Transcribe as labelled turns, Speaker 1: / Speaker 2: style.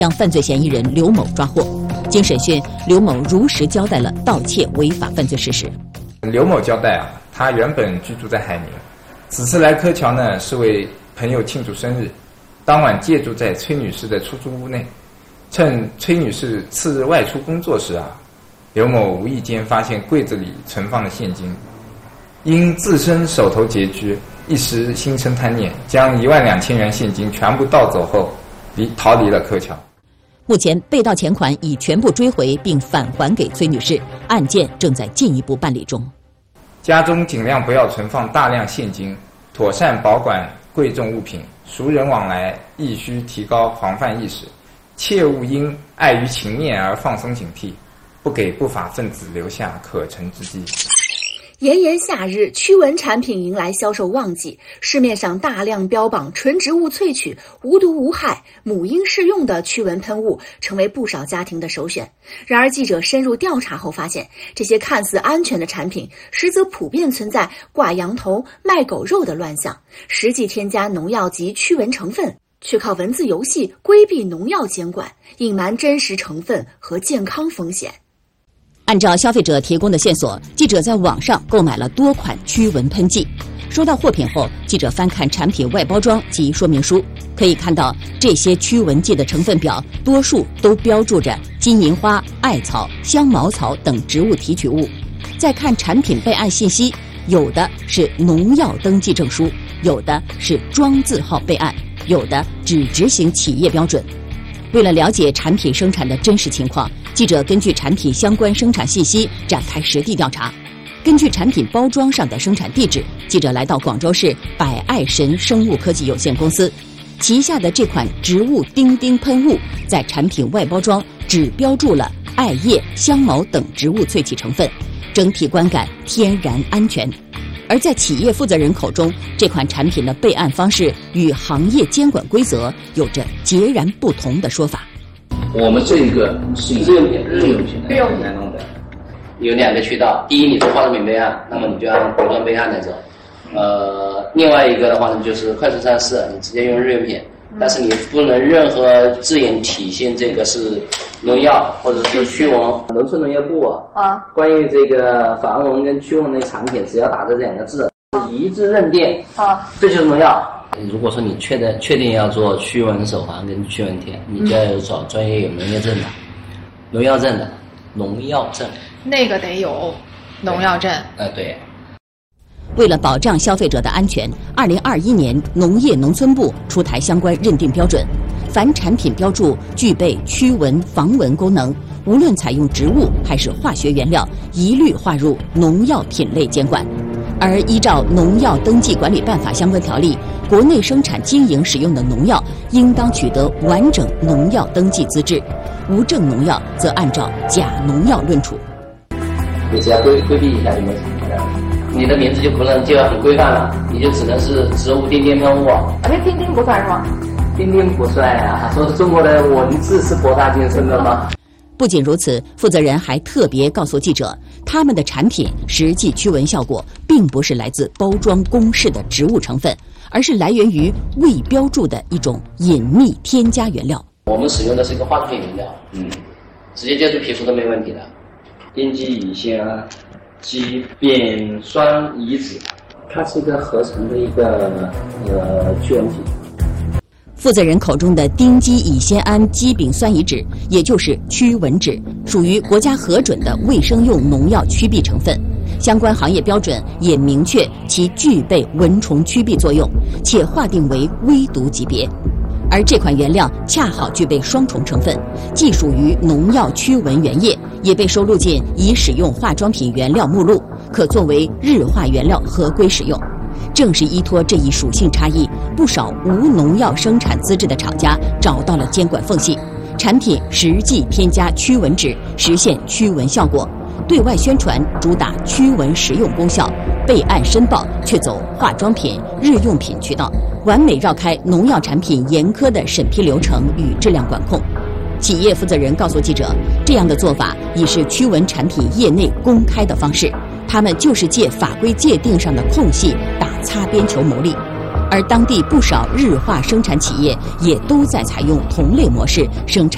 Speaker 1: 将犯罪嫌疑人刘某抓获。经审讯，刘某如实交代了盗窃违法犯罪事实。
Speaker 2: 刘某交代他原本居住在海宁，此次来柯桥呢是为朋友庆祝生日，当晚借住在崔女士的出租屋内，趁崔女士次日外出工作时刘某无意间发现柜子里存放了现金，因自身手头拮据，一时心生贪念，将12000元现金全部盗走后，逃离了柯桥。
Speaker 1: 目前被盗钱款已全部追回并返还给崔女士，案件正在进一步办理中。
Speaker 2: 家中尽量不要存放大量现金，妥善保管贵重物品，熟人往来亦需提高防范意识，切勿因碍于情面而放松警惕，不给不法分子留下可乘之机。
Speaker 3: 炎炎夏日，驱蚊产品迎来销售旺季，市面上大量标榜纯植物萃取、无毒无害、母婴适用的驱蚊喷雾成为不少家庭的首选。然而，记者深入调查后发现，这些看似安全的产品，实则普遍存在挂羊头、卖狗肉的乱象，实际添加农药及驱蚊成分，却靠文字游戏规避农药监管，隐瞒真实成分和健康风险。
Speaker 1: 按照消费者提供的线索，记者在网上购买了多款驱蚊喷剂。收到货品后，记者翻看产品外包装及说明书，可以看到这些驱蚊剂的成分表多数都标注着金银花、艾草、香茅草等植物提取物。再看产品备案信息，有的是农药登记证书，有的是庄字号备案，有的只执行企业标准。为了了解产品生产的真实情况，记者根据产品相关生产信息展开实地调查。根据产品包装上的生产地址，记者来到广州市百爱神生物科技有限公司，旗下的这款植物丁丁喷雾在产品外包装只标注了艾叶、香茅等植物萃取成分，整体观感天然安全。而在企业负责人口中，这款产品的备案方式与行业监管规则有着截然不同的说法。
Speaker 4: 我们这个是以日用品来弄的，有2个渠道。第一，你做化妆品备案，那么你就按国专备案来走。另外一个的话呢，就是快速上市，你直接用日用品，但是你不能任何字眼体现这个是农药或者是驱蚊。农村农业部关于这个防蚊跟驱蚊的产品，只要打这2个字，一致认定这就是农药。如果说你确定要做驱蚊手环跟驱蚊贴，你就要有找专业有农业证的、农药证的、农药证，
Speaker 5: 那个得有农药证。
Speaker 4: 对。
Speaker 1: 为了保障消费者的安全，2021年农业农村部出台相关认定标准，凡产品标注具备驱蚊防蚊功能，无论采用植物还是化学原料，一律划入农药品类监管。而依照《农药登记管理办法》相关条例，国内生产经营使用的农药应当取得完整农药登记资质，无证农药则按照假农药论处。
Speaker 4: 你只要规避一下就没什么的，你的名字就要很规范了，你就只能是植物丁丁喷雾。
Speaker 5: 这丁丁不算是吗？
Speaker 4: 丁丁不算呀，说中国的文字是博大精深的吗？
Speaker 1: 不仅如此，负责人还特别告诉记者，他们的产品实际驱蚊效果并不是来自包装公示的植物成分，而是来源于未标注的一种隐秘添加原料。
Speaker 4: 我们使用的是一个化妆品原料，直接接触皮肤都没问题的。丁基乙酰胺基丙酸乙酯，它是一个合成的一个驱蚊剂。
Speaker 1: 负责人口中的丁基乙酰胺基丙酸乙酯，也就是驱蚊酯，属于国家核准的卫生用农药驱避成分。相关行业标准也明确其具备蚊虫驱避作用，且划定为微毒级别。而这款原料恰好具备双重成分，既属于农药驱蚊原液，也被收录进已使用化妆品原料目录，可作为日化原料合规使用。正是依托这一属性差异，不少无农药生产资质的厂家找到了监管缝隙，产品实际添加驱蚊酯，实现驱蚊效果。对外宣传主打驱蚊实用功效，备案申报却走化妆品、日用品渠道，完美绕开农药产品严苛的审批流程与质量管控。企业负责人告诉记者，这样的做法已是驱蚊产品业内公开的方式，他们就是借法规界定上的空隙打擦边球牟利。而当地不少日化生产企业也都在采用同类模式生产